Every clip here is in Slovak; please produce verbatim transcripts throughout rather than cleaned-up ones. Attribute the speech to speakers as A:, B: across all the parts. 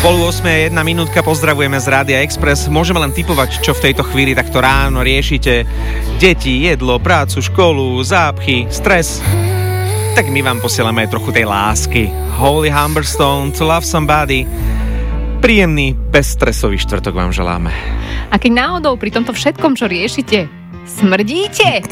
A: Pol ôsmej, jedna minútka, pozdravujeme z Rádia Express. Môžeme len tipovať, čo v tejto chvíli takto ráno riešite. Deti, jedlo, prácu, školu, zápchy, stres. Tak my vám posielame aj trochu tej lásky. Holy Humberstone, To Love Somebody. Príjemný, bezstresový štvrtok vám želáme.
B: A keď náhodou pri tomto všetkom, čo riešite, smrdíte?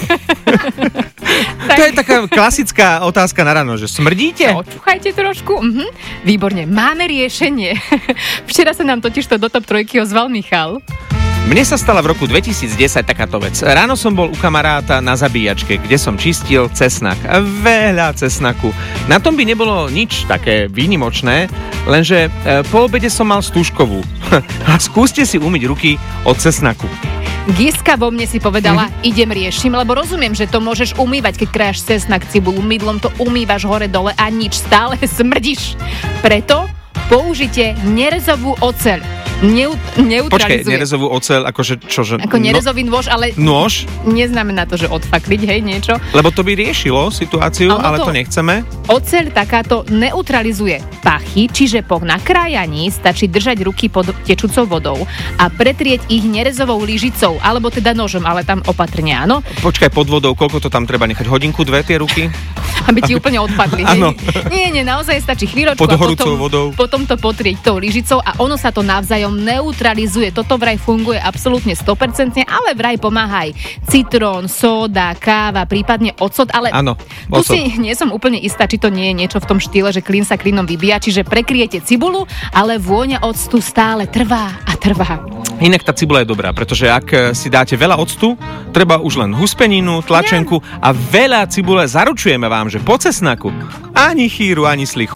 A: Tak... To je taká klasická otázka na ráno, že smrdíte?
B: Očúchajte trošku. Mhm. Výborne, máme riešenie. Včera sa nám totižto do top trojky ozval Michal.
A: Mne sa stala v roku dvetisícdesať takáto vec. Ráno som bol u kamaráta na zabíjačke, kde som čistil cesnak. Veľa cesnaku. Na tom by nebolo nič také výnimočné, lenže po obede som mal stúžkovú. A skúste si umyť ruky od cesnaku.
B: Giska vo mne si povedala, mm. idem riešim, lebo rozumiem, že to môžeš umývať, keď krájaš cesnak, cibulu, mydlom to umývaš hore-dole a nič, stále smrdíš. Preto použite nerezovú oceľ. Neu, neutralizuje.
A: Počkej, nerezovú oceľ, akože čože...
B: Ako nerezový nôž, ale...
A: Nôž?
B: Neznamená to, že odfakliť, hej, niečo.
A: Lebo to by riešilo situáciu, ale, ale to, to nechceme.
B: Oceľ takáto neutralizuje pachy, čiže po nakrájaní stačí držať ruky pod tečúcou vodou a pretrieť ich nerezovou lyžicou, alebo teda nožom, ale tam opatrne, áno.
A: Počkaj, pod vodou, koľko to tam treba nechať? Hodinku, dve tie ruky?
B: Aby ti úplne odpadli.
A: Áno.
B: Nie, nie, naozaj stačí chvíľočku
A: pod
B: a potom,
A: vodou.
B: potom to potrieť tou lyžicou a ono sa to navzájom neutralizuje. Toto vraj funguje absolútne sto percent, ale vraj pomáha aj citrón, sóda, káva, prípadne ocot, ale
A: áno,
B: tu si nie som úplne istá, či to nie je niečo v tom štýle, že klin sa klinom vybíja, čiže prekryjete cibulu, ale vôňa octu stále trvá a trvá.
A: Inak tá cibula je dobrá, pretože ak si dáte veľa octu, treba už len huspeninu, tlačenku a veľa cibule, zaručujeme vám, že po cesnaku ani chýru, ani slichu.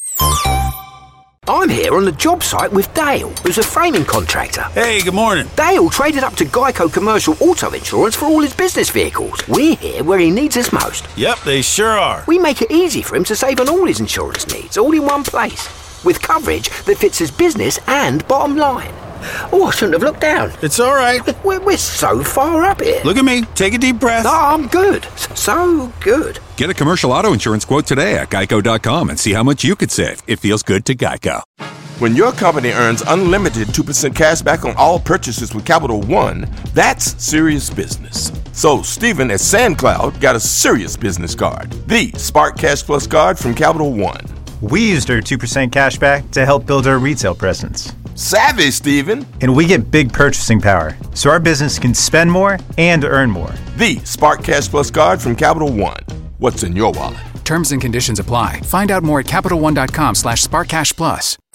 C: I'm here on the job site with Dale, who's a framing contractor.
D: Hey, good morning.
C: Dale traded up to Geico Commercial Auto Insurance for all his business vehicles. We're here where he needs us most.
D: Yep, they sure are.
C: We make it easy for him to save on all his insurance needs, all in one place, with coverage that fits his business and bottom line. Oh, I shouldn't have looked down.
D: It's all right.
C: We're, we're so far up here.
D: Look at me. Take a deep breath.
C: No, I'm good. So good.
E: Get a commercial auto insurance quote today at geico dot com and see how much you could save. It feels good to Geico.
F: When your company earns unlimited two percent cash back on all purchases with Capital One, that's serious business. So Stephen at SandCloud got a serious business card, the Spark Cash Plus card from Capital One.
G: We used our two percent cash back to help build our retail presence.
F: Savvy, Stephen.
G: And we get big purchasing power, so our business can spend more and earn more.
F: The Spark Cash Plus card from Capital One. What's in your wallet?
H: Terms and conditions apply. Find out more at CapitalOne.com slash SparkCashPlus.